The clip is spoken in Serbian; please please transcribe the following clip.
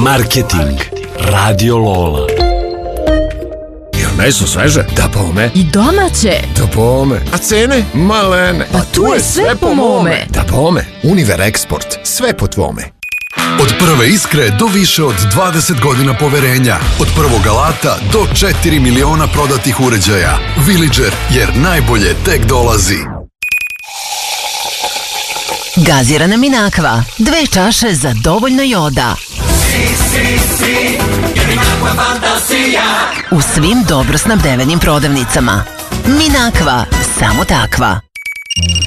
Marketing. Radio Lola. Jel meso sveže? Da bome. I domaće. Da bome. A cene? Malene. Pa tu je sve po mome. Da bome. Univer Eksport. Sve po tvome. Od prve iskre do više od 20 godina poverenja. Od prvog alata do 4 miliona prodatih uređaja. Villager, jer najbolje tek dolazi. Gazirana Minakva. 2 čaše za dovoljno joda. U svim dobro snabdevenim prodavnicama. Minakva, samo takva.